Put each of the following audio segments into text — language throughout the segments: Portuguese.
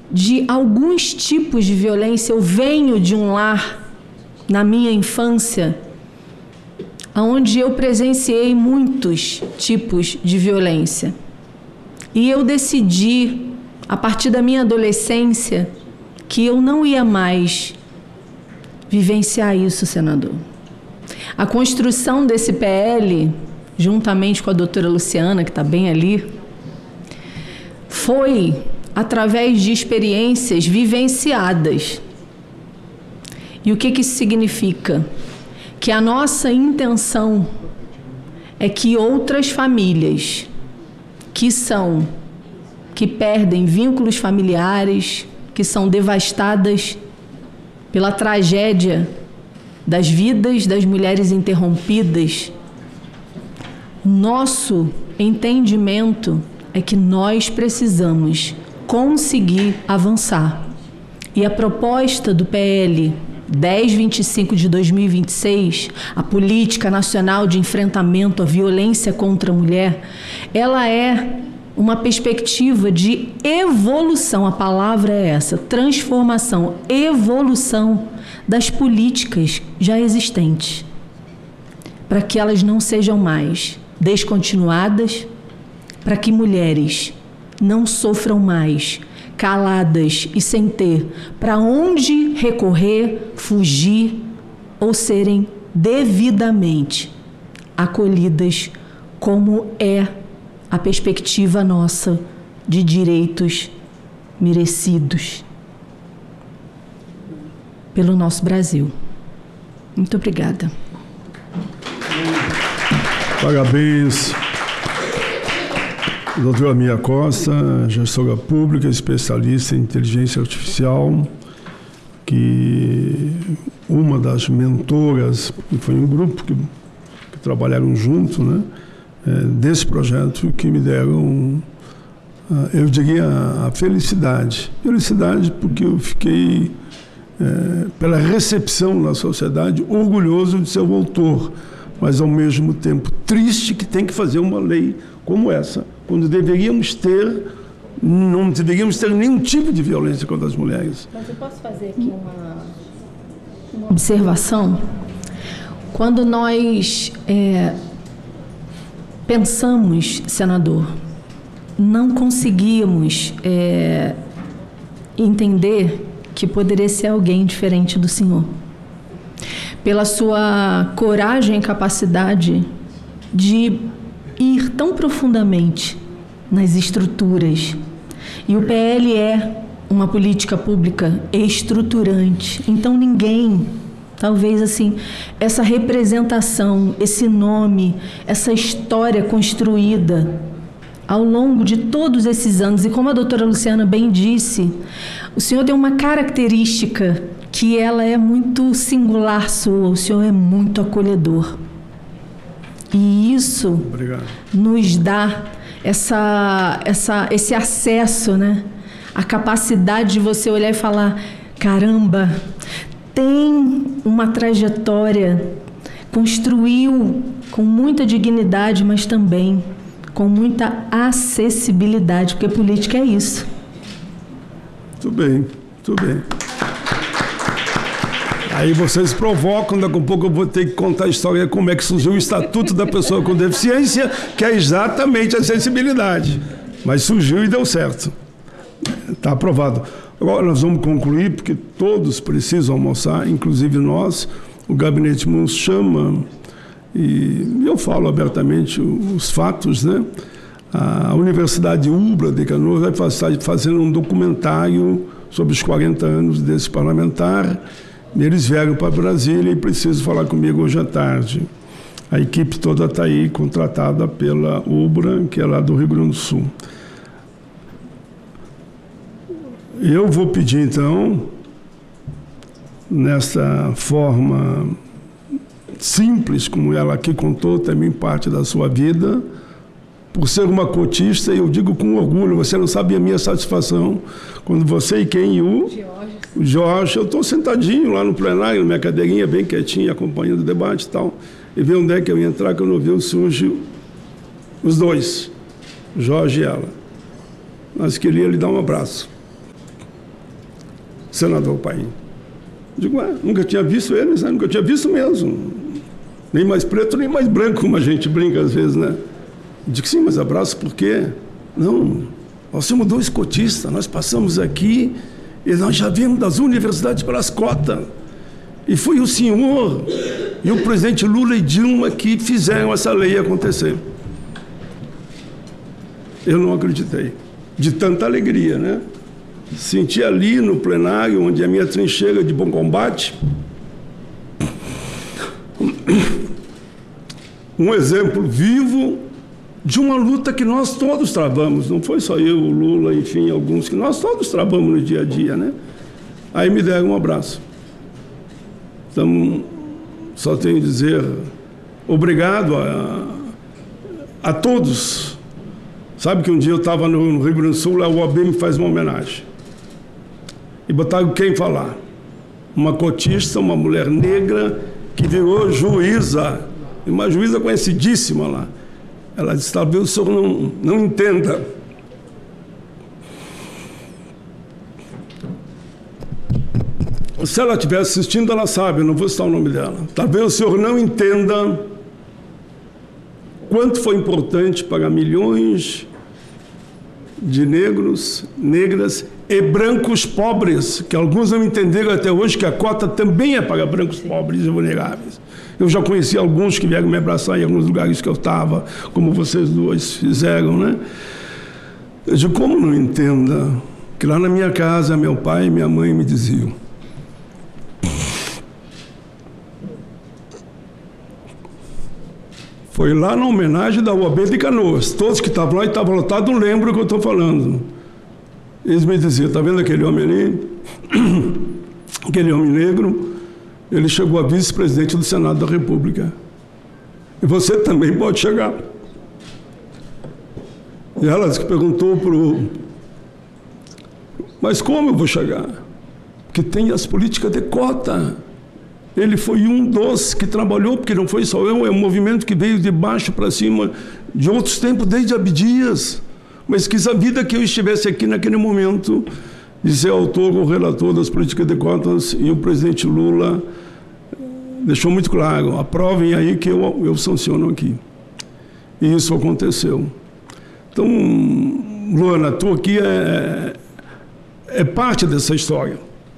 de alguns tipos de violência. Eu venho de um lar, na minha infância, onde eu presenciei muitos tipos de violência. E eu decidi, a partir da minha adolescência, que eu não ia mais vivenciar isso, senador. A construção desse PL, juntamente com a doutora Luciana, que está bem ali, foi através de experiências vivenciadas. E o que isso significa? Que a nossa intenção é que outras famílias que perdem vínculos familiares, que são devastadas pela tragédia das vidas das mulheres interrompidas, nosso entendimento é que nós precisamos conseguir avançar. E a proposta do PL 1025 de 2026, a Política Nacional de Enfrentamento à Violência contra a Mulher, ela é uma perspectiva de evolução, a palavra é essa, transformação, evolução das políticas já existentes, para que elas não sejam mais descontinuadas, para que mulheres não sofram mais caladas e sem ter para onde recorrer, fugir ou serem devidamente acolhidas, como é a perspectiva nossa de direitos merecidos pelo nosso Brasil. Muito obrigada. Parabéns, doutora Mia Costa, gestora pública, especialista em inteligência artificial, que uma das mentoras, foi um grupo que trabalharam junto, né, desse projeto, que me deram, eu diria, a felicidade. Felicidade porque eu fiquei, pela recepção na sociedade, orgulhoso de ser o autor, mas ao mesmo tempo triste que tem que fazer uma lei como essa, quando não deveríamos ter nenhum tipo de violência contra as mulheres. Mas eu posso fazer aqui uma observação? Quando nós pensamos, senador, não conseguíamos entender que poderia ser alguém diferente do senhor. Pela sua coragem e capacidade de ir tão profundamente nas estruturas. E o PL é uma política pública estruturante. Então ninguém, talvez assim, essa representação, esse nome, essa história construída ao longo de todos esses anos, e como a doutora Luciana bem disse, o senhor tem uma característica que ela é muito singular sua, o senhor é muito acolhedor. E isso nos dá esse acesso, né? A capacidade de você olhar e falar, caramba, tem uma trajetória, construiu com muita dignidade, mas também com muita acessibilidade, porque política é isso. Muito bem, muito bem. Aí vocês provocam, daqui a pouco eu vou ter que contar a história como é que surgiu o Estatuto da Pessoa com Deficiência, que é exatamente a acessibilidade. Mas surgiu e deu certo. Está aprovado. Agora nós vamos concluir, porque todos precisam almoçar, inclusive nós. O gabinete nos chama, e eu falo abertamente os fatos, né? A Universidade UBRA de Canoas vai fazer um documentário sobre os 40 anos desse parlamentar. Eles vieram para Brasília e precisam falar comigo hoje à tarde. A equipe toda está aí, contratada pela UBRA, que é lá do Rio Grande do Sul. Eu vou pedir, então, nessa forma simples, como ela aqui contou, também parte da sua vida, por ser uma cotista, eu digo com orgulho, você não sabe a minha satisfação, quando você e quem? O Jorge, eu estou sentadinho lá no plenário, na minha cadeirinha, bem quietinho, acompanhando o debate e tal, e vi onde é que eu ia entrar, quando eu vi, surge os dois, Jorge e ela. Mas queria lhe dar um abraço. senador Paim. Digo, nunca tinha visto eles, né? Nunca tinha visto mesmo. Nem mais preto, nem mais branco, como a gente brinca às vezes, né? Digo, sim, mas abraço por quê? Não, nós somos 2 cotistas, nós passamos aqui e nós já viemos das universidades pelas cotas. E foi o senhor e o presidente Lula e Dilma que fizeram essa lei acontecer. Eu não acreditei. De tanta alegria, né? Senti ali no plenário, onde é a minha trincheira de bom combate, um exemplo vivo de uma luta que nós todos travamos. Não foi só eu, o Lula, enfim, alguns que nós todos travamos no dia a dia, né? Aí me deram um abraço. Então, só tenho a dizer obrigado a todos. Sabe que um dia eu estava no Rio Grande do Sul, a UAB me faz uma homenagem. E botaram quem falar? Uma cotista, uma mulher negra, que virou juíza, uma juíza conhecidíssima lá. Ela disse, talvez o senhor não entenda. Se ela estiver assistindo, ela sabe, eu não vou citar o nome dela. Talvez o senhor não entenda quanto foi importante para milhões de negros, negras e brancos pobres, que alguns não entenderam até hoje que a cota também é para brancos pobres e vulneráveis. Eu já conheci alguns que vieram me abraçar em alguns lugares que eu estava, como vocês duas fizeram, né? Eu digo, como não entenda que lá na minha casa, meu pai e minha mãe me diziam: foi lá na homenagem da UAB de Canoas. Todos que estavam lá e estavam lotados, não lembram o que eu estou falando. Eles me diziam, está vendo aquele homem ali? Aquele homem negro, ele chegou a vice-presidente do Senado da República. E você também pode chegar. E ela perguntou mas como eu vou chegar? Porque tem as políticas de cota. Ele foi um dos que trabalhou, porque não foi só eu, é um movimento que veio de baixo para cima de outros tempos, desde Abdias. Mas quis a vida que eu estivesse aqui naquele momento de ser autor ou relator das políticas de cotas, e o presidente Lula deixou muito claro, aprovem aí que eu sanciono aqui. E isso aconteceu. Então, Luana, tu aqui é parte dessa história.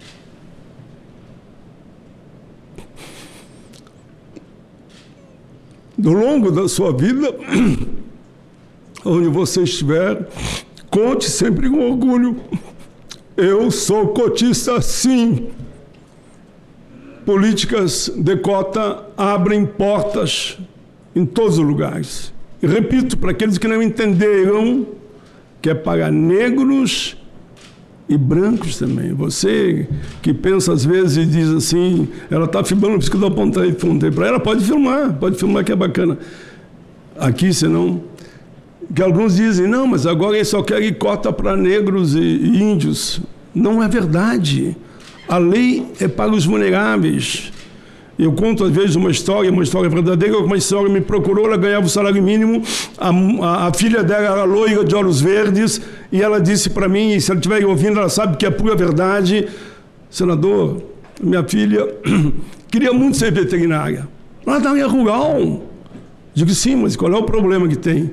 Do longo da sua vida, onde você estiver, conte sempre com orgulho. Eu sou cotista, sim. Políticas de cota abrem portas em todos os lugares. E repito, para aqueles que não entenderam, que é para negros e brancos também. Você que pensa às vezes e diz assim, ela está filmando, por isso que eu apontei para ela, pode filmar que é bacana. Aqui, senão... Que alguns dizem, não, mas agora ele só quer ir cota para negros e índios. Não é verdade. A lei é para os vulneráveis. Eu conto às vezes uma história verdadeira, uma história me procurou, ela ganhava o salário mínimo, a filha dela era loira de olhos verdes, e ela disse para mim, e se ela estiver ouvindo, ela sabe que é pura verdade, senador, minha filha queria muito ser veterinária. Lá na área rural. Digo, sim, mas qual é o problema que tem?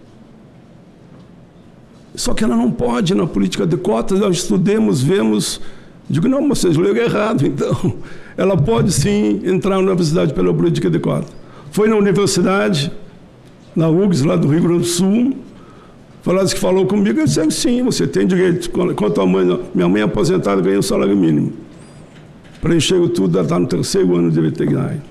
Só que ela não pode, na política de cotas, nós estudemos, vemos... Digo, não, vocês leram errado, então. Ela pode, sim, entrar na universidade pela política de cota. Foi na universidade, na UGS, lá do Rio Grande do Sul, falou comigo, eu disse, sim, você tem direito. Quanto a minha mãe aposentada ganhou um salário mínimo. Preencheu tudo, ela está no 3º ano de veterinário.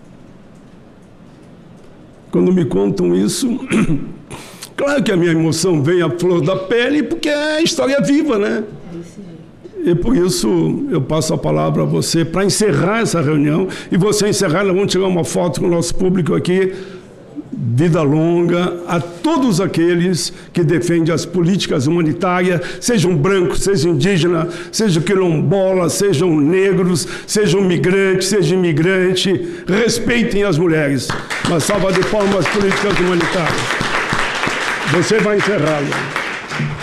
Quando me contam isso... Claro que a minha emoção vem à flor da pele, porque é história viva, né? E por isso eu passo a palavra a você para encerrar essa reunião. E você encerrar, nós vamos tirar uma foto com o nosso público aqui. Vida longa a todos aqueles que defendem as políticas humanitárias, sejam brancos, sejam indígenas, sejam quilombolas, sejam negros, sejam migrantes, sejam imigrantes. Respeitem as mulheres. Uma salva de palmas às políticas humanitárias. Você vai encerrar,